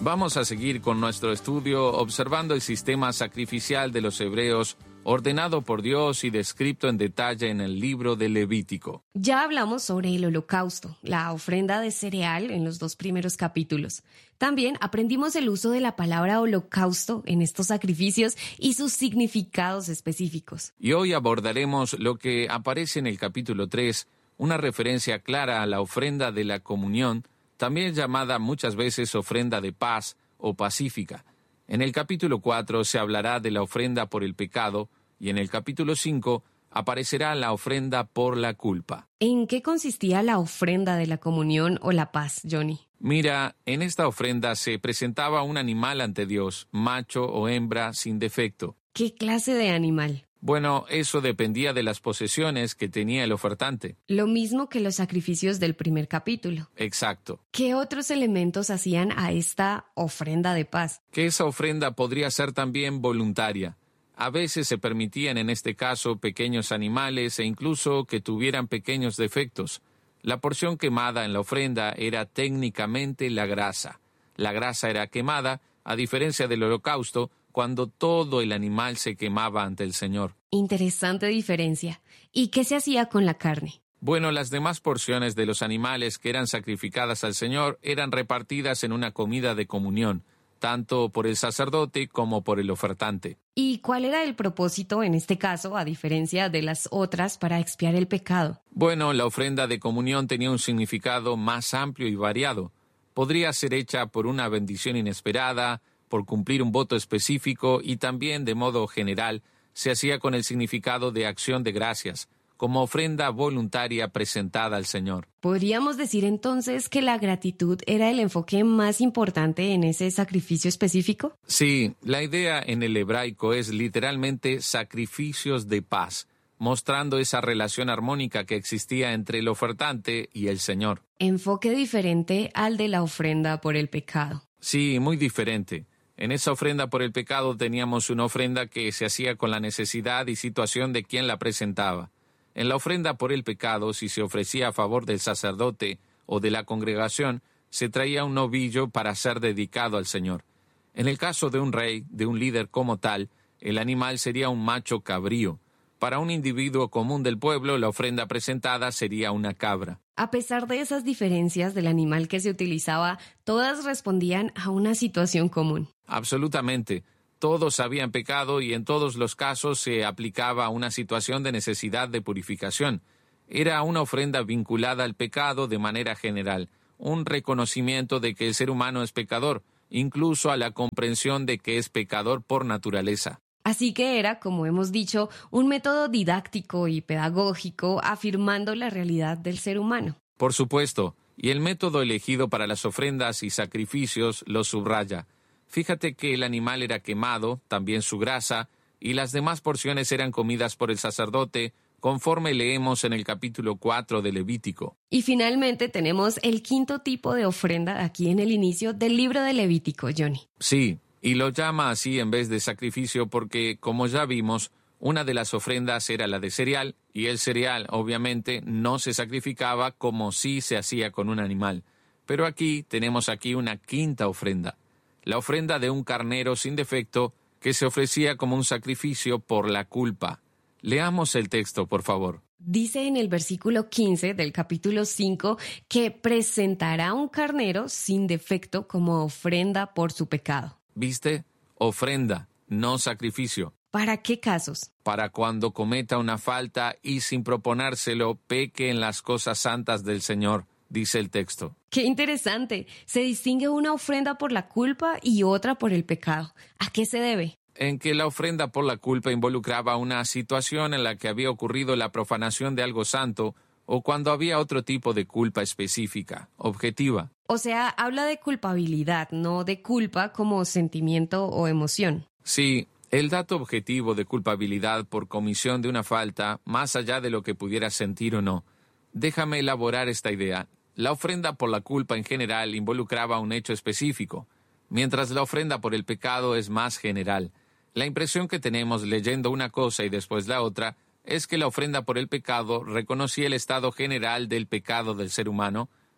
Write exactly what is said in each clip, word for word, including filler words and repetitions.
Vamos a seguir con nuestro estudio observando el sistema sacrificial de los hebreos, ordenado por Dios y descrito en detalle en el libro de Levítico. Ya hablamos sobre el holocausto, la ofrenda de cereal en los dos primeros capítulos. También aprendimos el uso de la palabra holocausto en estos sacrificios y sus significados específicos. Y hoy abordaremos lo que aparece en el capítulo tres, una referencia clara a la ofrenda de la comunión, también llamada muchas veces ofrenda de paz o pacífica. En el capítulo cuatro se hablará de la ofrenda por el pecado y en el capítulo cinco aparecerá la ofrenda por la culpa. ¿En qué consistía la ofrenda de la comunión o la paz, Johnny? Mira, en esta ofrenda se presentaba un animal ante Dios, macho o hembra sin defecto. ¿Qué clase de animal? Bueno, eso dependía de las posesiones que tenía el ofertante. Lo mismo que los sacrificios del primer capítulo. Exacto. ¿Qué otros elementos hacían a esta ofrenda de paz? Que esa ofrenda podría ser también voluntaria. A veces se permitían en este caso pequeños animales e incluso que tuvieran pequeños defectos. La porción quemada en la ofrenda era técnicamente la grasa. La grasa era quemada, a diferencia del holocausto, cuando todo el animal se quemaba ante el Señor. Interesante diferencia. ¿Y qué se hacía con la carne? Bueno, las demás porciones de los animales que eran sacrificadas al Señor eran repartidas en una comida de comunión, tanto por el sacerdote como por el ofertante. ¿Y cuál era el propósito en este caso, a diferencia de las otras, para expiar el pecado? Bueno, la ofrenda de comunión tenía un significado más amplio y variado. Podría ser hecha por una bendición inesperada, por cumplir un voto específico y también, de modo general, se hacía con el significado de acción de gracias, como ofrenda voluntaria presentada al Señor. ¿Podríamos decir entonces que la gratitud era el enfoque más importante en ese sacrificio específico? Sí, la idea en el hebraico es literalmente sacrificios de paz, mostrando esa relación armónica que existía entre el ofertante y el Señor. Enfoque diferente al de la ofrenda por el pecado. Sí, muy diferente. En esa ofrenda por el pecado teníamos una ofrenda que se hacía con la necesidad y situación de quien la presentaba. En la ofrenda por el pecado, si se ofrecía a favor del sacerdote o de la congregación, se traía un novillo para ser dedicado al Señor. En el caso de un rey, de un líder como tal, el animal sería un macho cabrío. Para un individuo común del pueblo, la ofrenda presentada sería una cabra. A pesar de esas diferencias del animal que se utilizaba, todas respondían a una situación común. Absolutamente. Todos habían pecado y en todos los casos se aplicaba una situación de necesidad de purificación. Era una ofrenda vinculada al pecado de manera general, un reconocimiento de que el ser humano es pecador, incluso a la comprensión de que es pecador por naturaleza. Así que era, como hemos dicho, un método didáctico y pedagógico afirmando la realidad del ser humano. Por supuesto, y el método elegido para las ofrendas y sacrificios lo subraya. Fíjate que el animal era quemado, también su grasa, y las demás porciones eran comidas por el sacerdote, conforme leemos en el capítulo cuatro de Levítico. Y finalmente tenemos el quinto tipo de ofrenda aquí en el inicio del libro de Levítico, Johnny. Sí, y lo llama así en vez de sacrificio porque, como ya vimos, una de las ofrendas era la de cereal, y el cereal, obviamente, no se sacrificaba como sí se hacía con un animal. Pero aquí tenemos aquí una quinta ofrenda. La ofrenda de un carnero sin defecto que se ofrecía como un sacrificio por la culpa. Leamos el texto, por favor. Dice en el versículo quince del capítulo cinco que presentará un carnero sin defecto como ofrenda por su pecado. ¿Viste? Ofrenda, no sacrificio. ¿Para qué casos? Para cuando cometa una falta y sin proponérselo peque en las cosas santas del Señor, dice el texto. ¡Qué interesante! Se distingue una ofrenda por la culpa y otra por el pecado. ¿A qué se debe? En que la ofrenda por la culpa involucraba una situación en la que había ocurrido la profanación de algo santo o cuando había otro tipo de culpa específica, objetiva. O sea, habla de culpabilidad, no de culpa como sentimiento o emoción. Sí, el dato objetivo de culpabilidad por comisión de una falta, más allá de lo que pudiera sentir o no. Déjame elaborar esta idea. La ofrenda por la culpa en general involucraba un hecho específico, mientras la ofrenda por el pecado es más general. La impresión que tenemos leyendo una cosa y después la otra es que la ofrenda por el pecado reconocía el estado general del pecado del ser humano,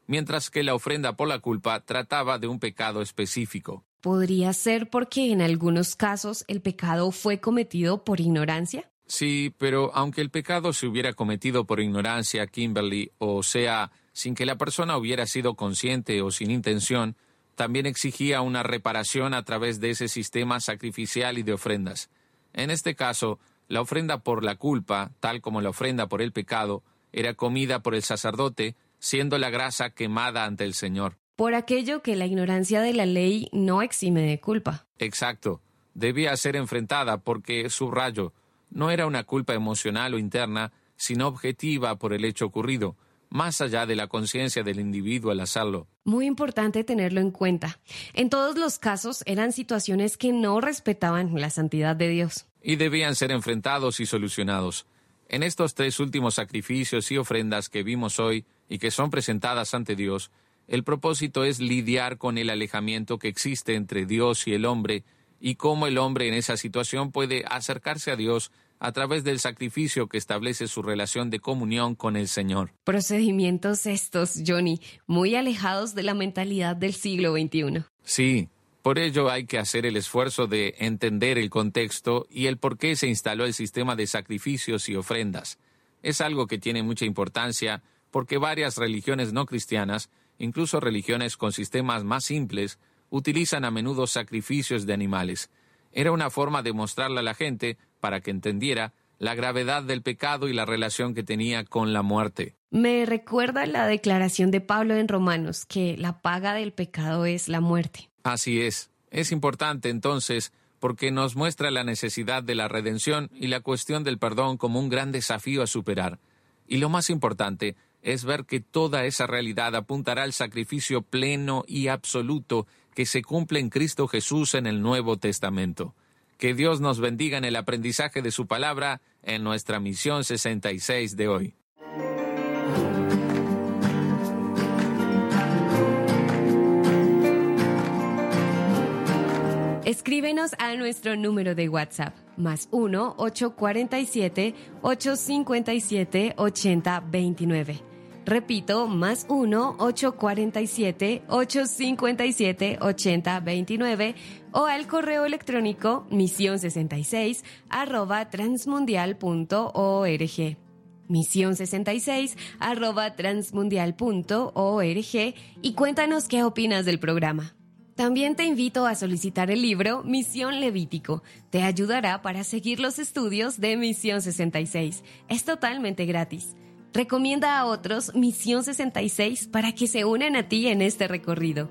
mientras que la ofrenda por la culpa trataba de un pecado específico. ¿Podría ser porque en algunos casos el pecado fue cometido por ignorancia? Sí, pero aunque el pecado se hubiera cometido por ignorancia, Kimberly, o sea, sin que la persona hubiera sido consciente o sin intención, también exigía una reparación a través de ese sistema sacrificial y de ofrendas. En este caso, la ofrenda por la culpa, tal como la ofrenda por el pecado, era comida por el sacerdote, siendo la grasa quemada ante el Señor. Por aquello que la ignorancia de la ley no exime de culpa. Exacto. Debía ser enfrentada porque, subrayo, no era una culpa emocional o interna, sino objetiva por el hecho ocurrido, más allá de la conciencia del individuo al hacerlo. Muy importante tenerlo en cuenta. En todos los casos eran situaciones que no respetaban la santidad de Dios. Y debían ser enfrentados y solucionados. En estos tres últimos sacrificios y ofrendas que vimos hoy y que son presentadas ante Dios, el propósito es lidiar con el alejamiento que existe entre Dios y el hombre y cómo el hombre en esa situación puede acercarse a Dios a través del sacrificio que establece su relación de comunión con el Señor. Procedimientos estos, Johnny, muy alejados de la mentalidad del siglo veintiuno. Sí, por ello hay que hacer el esfuerzo de entender el contexto y el por qué se instaló el sistema de sacrificios y ofrendas. Es algo que tiene mucha importancia porque varias religiones no cristianas, incluso religiones con sistemas más simples, utilizan a menudo sacrificios de animales. Era una forma de mostrarle a la gente, para que entendiera, la gravedad del pecado y la relación que tenía con la muerte. Me recuerda la declaración de Pablo en Romanos, que la paga del pecado es la muerte. Así es. Es importante, entonces, porque nos muestra la necesidad de la redención y la cuestión del perdón como un gran desafío a superar. Y lo más importante es ver que toda esa realidad apuntará al sacrificio pleno y absoluto que se cumple en Cristo Jesús en el Nuevo Testamento. Que Dios nos bendiga en el aprendizaje de su palabra en nuestra misión sesenta y seis de hoy. Escríbenos a nuestro número de WhatsApp, más uno ocho cuatro siete, ocho cinco siete, ocho cero dos nueve. Repito, más uno ocho cuatro siete, ocho cinco siete, ocho cero dos nueve o al correo electrónico misión sesenta y seis arroba transmundial punto org. misión sesenta y seis arroba transmundial punto org y cuéntanos qué opinas del programa. También te invito a solicitar el libro Misión Levítico. Te ayudará para seguir los estudios de Misión sesenta y seis. Es totalmente gratis. Recomienda a otros Misión sesenta y seis para que se unan a ti en este recorrido.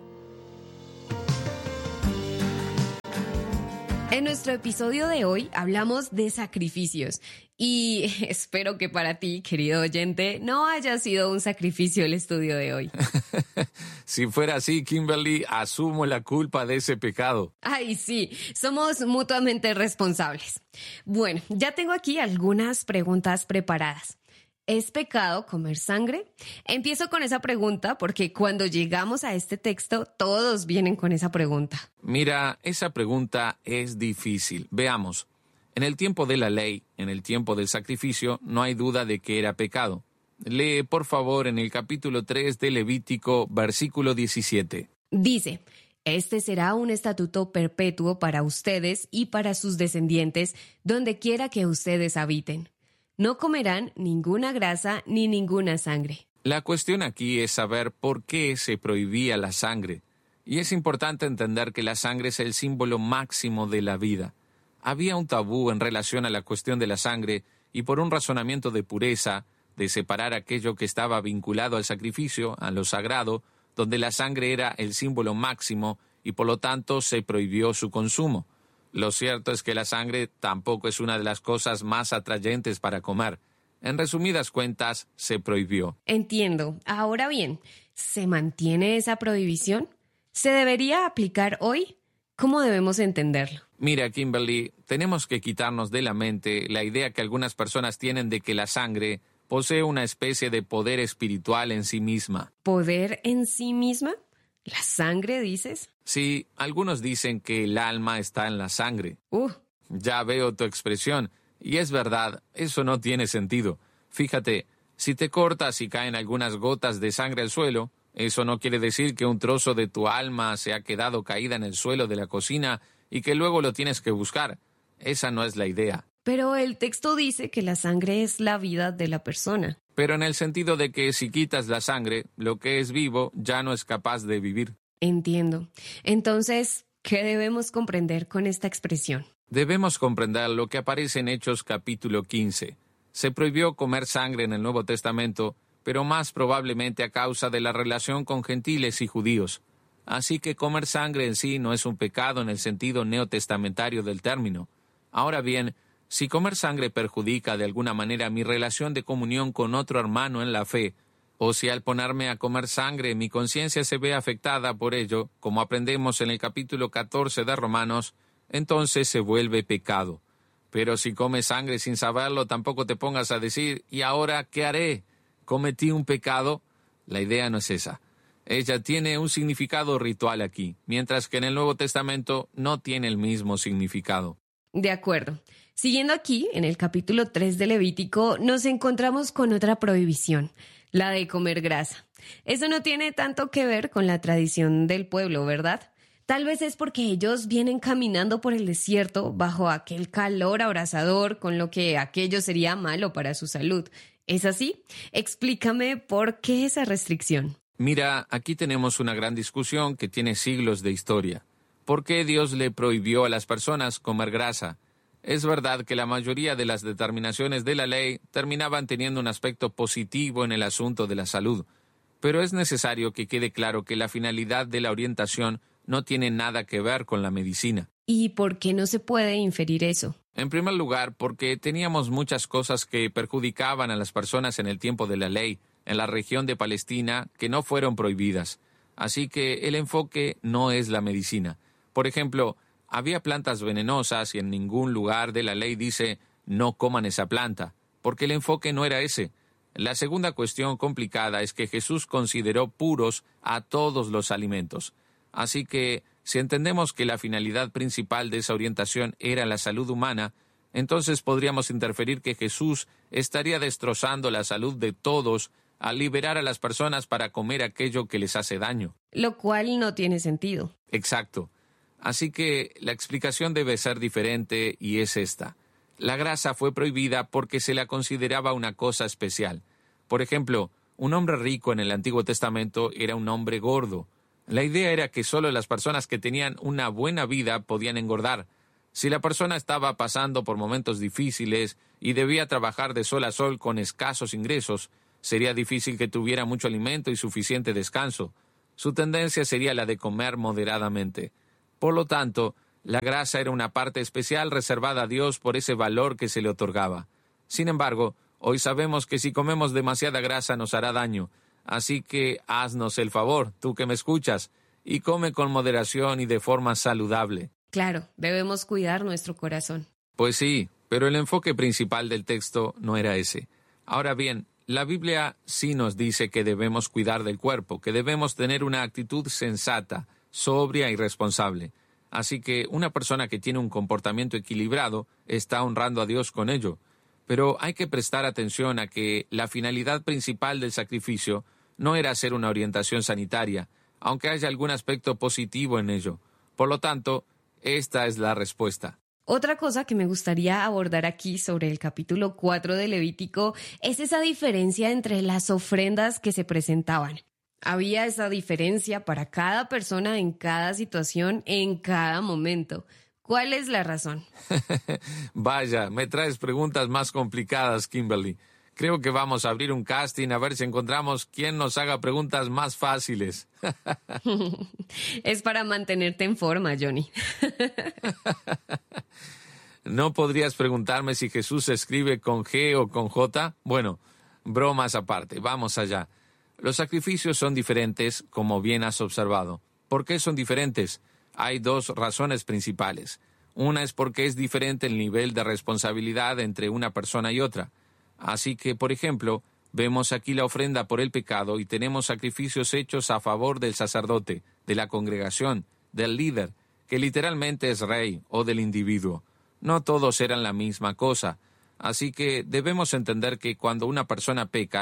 En nuestro episodio de hoy hablamos de sacrificios y espero que para ti, querido oyente, no haya sido un sacrificio el estudio de hoy. Si fuera así, Kimberly, asumo la culpa de ese pecado. Ay, sí, somos mutuamente responsables. Bueno, ya tengo aquí algunas preguntas preparadas. ¿Es pecado comer sangre? Empiezo con esa pregunta porque cuando llegamos a este texto, todos vienen con esa pregunta. Mira, esa pregunta es difícil. Veamos. En el tiempo de la ley, en el tiempo del sacrificio, no hay duda de que era pecado. Lee, por favor, en el capítulo tres de Levítico, versículo diecisiete. Dice: Este será un estatuto perpetuo para ustedes y para sus descendientes, donde quiera que ustedes habiten. No comerán ninguna grasa ni ninguna sangre. La cuestión aquí es saber por qué se prohibía la sangre. Y es importante entender que la sangre es el símbolo máximo de la vida. Había un tabú en relación a la cuestión de la sangre y por un razonamiento de pureza, de separar aquello que estaba vinculado al sacrificio, a lo sagrado, donde la sangre era el símbolo máximo y por lo tanto se prohibió su consumo. Lo cierto es que la sangre tampoco es una de las cosas más atrayentes para comer. En resumidas cuentas, se prohibió. Entiendo. Ahora bien, ¿se mantiene esa prohibición? ¿Se debería aplicar hoy? ¿Cómo debemos entenderlo? Mira, Kimberly, tenemos que quitarnos de la mente la idea que algunas personas tienen de que la sangre posee una especie de poder espiritual en sí misma. ¿Poder en sí misma? ¿La sangre, dices? Sí, algunos dicen que el alma está en la sangre. Uh. Ya veo tu expresión. Y es verdad, eso no tiene sentido. Fíjate, si te cortas y caen algunas gotas de sangre al suelo, Eso no quiere decir que un trozo de tu alma se ha quedado caída en el suelo de la cocina y que luego lo tienes que buscar. Esa no es la idea. Pero el texto dice que la sangre es la vida de la persona. Pero en el sentido de que si quitas la sangre, lo que es vivo ya no es capaz de vivir. Entiendo. Entonces, ¿qué debemos comprender con esta expresión? Debemos comprender lo que aparece en Hechos capítulo quince. Se prohibió comer sangre en el Nuevo Testamento, pero más probablemente a causa de la relación con gentiles y judíos. Así que comer sangre en sí no es un pecado en el sentido neotestamentario del término. Ahora bien, si comer sangre perjudica de alguna manera mi relación de comunión con otro hermano en la fe, o si al ponerme a comer sangre mi conciencia se ve afectada por ello, como aprendemos en el capítulo catorce de Romanos, entonces se vuelve pecado. Pero si comes sangre sin saberlo, tampoco te pongas a decir, ¿y ahora qué haré? ¿Cometí un pecado? La idea no es esa. Ella tiene un significado ritual aquí, mientras que en el Nuevo Testamento no tiene el mismo significado. De acuerdo. Siguiendo aquí, en el capítulo tres de Levítico, nos encontramos con otra prohibición, la de comer grasa. Eso no tiene tanto que ver con la tradición del pueblo, ¿verdad? Tal vez es porque ellos vienen caminando por el desierto bajo aquel calor abrasador, con lo que aquello sería malo para su salud. ¿Es así? Explícame por qué esa restricción. Mira, aquí tenemos una gran discusión que tiene siglos de historia. ¿Por qué Dios le prohibió a las personas comer grasa? Es verdad que la mayoría de las determinaciones de la ley terminaban teniendo un aspecto positivo en el asunto de la salud, pero es necesario que quede claro que la finalidad de la orientación no tiene nada que ver con la medicina. ¿Y por qué no se puede inferir eso? En primer lugar, porque teníamos muchas cosas que perjudicaban a las personas en el tiempo de la ley, en la región de Palestina, que no fueron prohibidas. Así que el enfoque no es la medicina. Por ejemplo, había plantas venenosas y en ningún lugar de la ley dice no coman esa planta, porque el enfoque no era ese. La segunda cuestión complicada es que Jesús consideró puros a todos los alimentos. Así que, si entendemos que la finalidad principal de esa orientación era la salud humana, entonces podríamos inferir que Jesús estaría destrozando la salud de todos al liberar a las personas para comer aquello que les hace daño. Lo cual no tiene sentido. Exacto. Así que la explicación debe ser diferente y es esta. La grasa fue prohibida porque se la consideraba una cosa especial. Por ejemplo, un hombre rico en el Antiguo Testamento era un hombre gordo. La idea era que solo las personas que tenían una buena vida podían engordar. Si la persona estaba pasando por momentos difíciles y debía trabajar de sol a sol con escasos ingresos, sería difícil que tuviera mucho alimento y suficiente descanso. Su tendencia sería la de comer moderadamente. Por lo tanto, la grasa era una parte especial reservada a Dios por ese valor que se le otorgaba. Sin embargo, hoy sabemos que si comemos demasiada grasa nos hará daño. Así que haznos el favor, tú que me escuchas, y come con moderación y de forma saludable. Claro, debemos cuidar nuestro corazón. Pues sí, pero el enfoque principal del texto no era ese. Ahora bien, la Biblia sí nos dice que debemos cuidar del cuerpo, que debemos tener una actitud sensata, sobria y responsable. Así que una persona que tiene un comportamiento equilibrado está honrando a Dios con ello. Pero hay que prestar atención a que la finalidad principal del sacrificio no era hacer una orientación sanitaria, aunque haya algún aspecto positivo en ello. Por lo tanto, esta es la respuesta. Otra cosa que me gustaría abordar aquí sobre el capítulo cuatro de Levítico es esa diferencia entre las ofrendas que se presentaban. Había esa diferencia para cada persona en cada situación, en cada momento. ¿Cuál es la razón? Vaya, me traes preguntas más complicadas, Kimberly. Creo que vamos a abrir un casting a ver si encontramos quién nos haga preguntas más fáciles. Es para mantenerte en forma, Johnny. ¿No podrías preguntarme si Jesús se escribe con G o con J? Bueno, bromas aparte, vamos allá. Los sacrificios son diferentes, como bien has observado. ¿Por qué son diferentes? Hay dos razones principales. Una es porque es diferente el nivel de responsabilidad entre una persona y otra. Así que, por ejemplo, vemos aquí la ofrenda por el pecado y tenemos sacrificios hechos a favor del sacerdote, de la congregación, del líder, que literalmente es rey, o del individuo. No todos eran la misma cosa. Así que debemos entender que cuando una persona peca,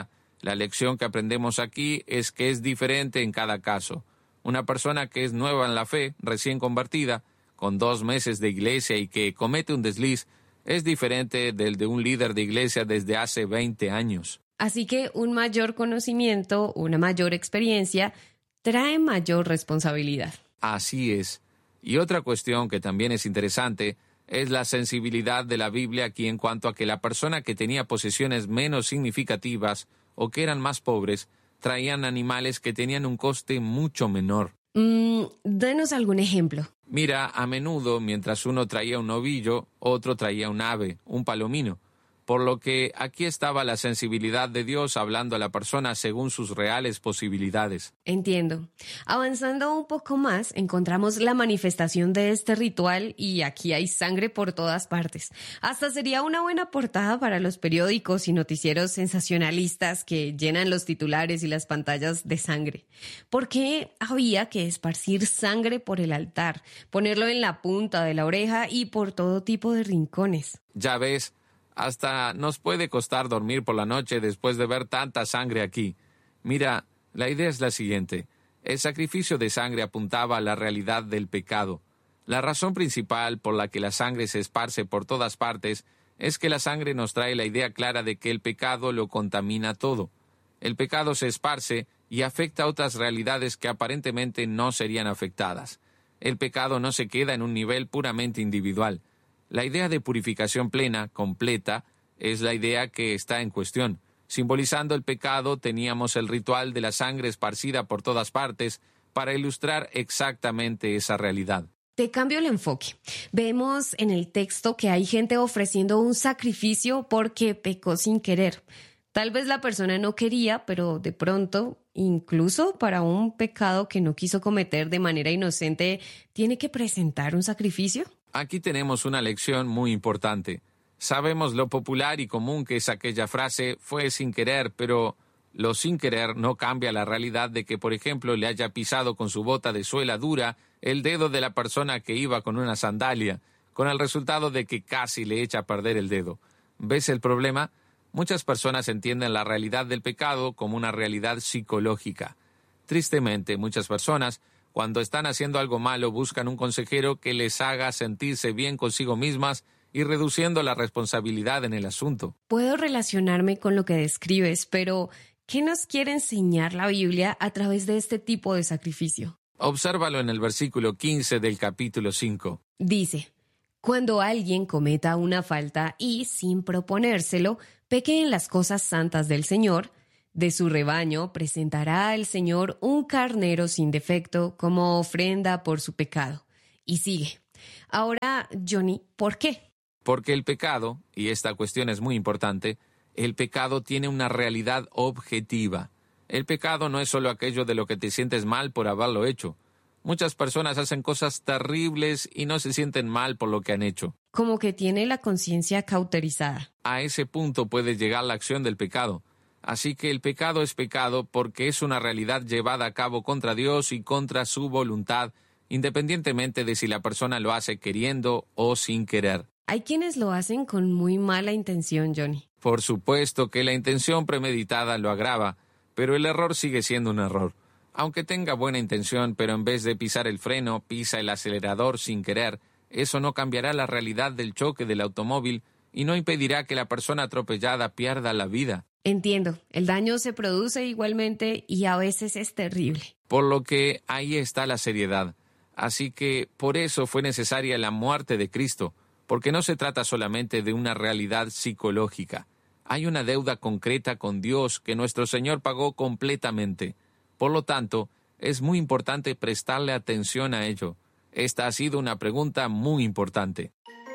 La lección que aprendemos aquí es que es diferente en cada caso. Una persona que es nueva en la fe, recién convertida, con dos meses de iglesia y que comete un desliz, es diferente del de un líder de iglesia desde hace veinte años. Así que un mayor conocimiento, una mayor experiencia, trae mayor responsabilidad. Así es. Y otra cuestión que también es interesante es la sensibilidad de la Biblia aquí en cuanto a que la persona que tenía posesiones menos significativas o que eran más pobres, traían animales que tenían un coste mucho menor. Mm, denos algún ejemplo. Mira, a menudo, mientras uno traía un novillo, otro traía un ave, un palomino. Por lo que aquí estaba la sensibilidad de Dios hablando a la persona según sus reales posibilidades. Entiendo. Avanzando un poco más, encontramos la manifestación de este ritual y aquí hay sangre por todas partes. Hasta sería una buena portada para los periódicos y noticieros sensacionalistas que llenan los titulares y las pantallas de sangre. ¿Por qué había que esparcir sangre por el altar, ponerlo en la punta de la oreja y por todo tipo de rincones? Ya ves, hasta nos puede costar dormir por la noche después de ver tanta sangre aquí. Mira, la idea es la siguiente. El sacrificio de sangre apuntaba a la realidad del pecado. La razón principal por la que la sangre se esparce por todas partes es que la sangre nos trae la idea clara de que el pecado lo contamina todo. El pecado se esparce y afecta a otras realidades que aparentemente no serían afectadas. El pecado no se queda en un nivel puramente individual. La idea de purificación plena, completa, es la idea que está en cuestión. Simbolizando el pecado, teníamos el ritual de la sangre esparcida por todas partes para ilustrar exactamente esa realidad. Te cambio el enfoque. Vemos en el texto que hay gente ofreciendo un sacrificio porque pecó sin querer. Tal vez la persona no quería, pero de pronto, incluso para un pecado que no quiso cometer de manera inocente, ¿tiene que presentar un sacrificio? Aquí tenemos una lección muy importante. Sabemos lo popular y común que es aquella frase, fue sin querer, pero lo sin querer no cambia la realidad de que, por ejemplo, le haya pisado con su bota de suela dura el dedo de la persona que iba con una sandalia, con el resultado de que casi le echa a perder el dedo. ¿Ves el problema? Muchas personas entienden la realidad del pecado como una realidad psicológica. Tristemente, muchas personas, cuando están haciendo algo malo, buscan un consejero que les haga sentirse bien consigo mismas y reduciendo la responsabilidad en el asunto. Puedo relacionarme con lo que describes, pero ¿qué nos quiere enseñar la Biblia a través de este tipo de sacrificio? Obsérvalo en el versículo quince del capítulo cinco. Dice, cuando alguien cometa una falta y, sin proponérselo, peque en las cosas santas del Señor, de su rebaño presentará al Señor un carnero sin defecto como ofrenda por su pecado. Y sigue. Ahora, Johnny, ¿por qué? Porque el pecado, y esta cuestión es muy importante, el pecado tiene una realidad objetiva. El pecado no es solo aquello de lo que te sientes mal por haberlo hecho. Muchas personas hacen cosas terribles y no se sienten mal por lo que han hecho. Como que tiene la conciencia cauterizada. A ese punto puede llegar la acción del pecado. Así que el pecado es pecado porque es una realidad llevada a cabo contra Dios y contra su voluntad, independientemente de si la persona lo hace queriendo o sin querer. Hay quienes lo hacen con muy mala intención, Johnny. Por supuesto que la intención premeditada lo agrava, pero el error sigue siendo un error. Aunque tenga buena intención, pero en vez de pisar el freno, pisa el acelerador sin querer, eso no cambiará la realidad del choque del automóvil y no impedirá que la persona atropellada pierda la vida. Entiendo, el daño se produce igualmente y a veces es terrible. Por lo que ahí está la seriedad. Así que por eso fue necesaria la muerte de Cristo, porque no se trata solamente de una realidad psicológica. Hay una deuda concreta con Dios que nuestro Señor pagó completamente. Por lo tanto, es muy importante prestarle atención a ello. Esta ha sido una pregunta muy importante.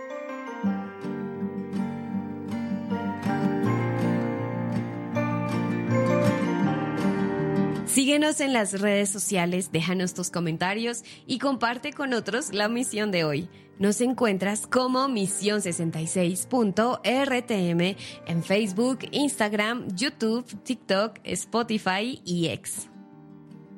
Síguenos en las redes sociales, déjanos tus comentarios y comparte con otros la misión de hoy. Nos encuentras como misión sesenta y seis punto R T M en Facebook, Instagram, YouTube, TikTok, Spotify y X.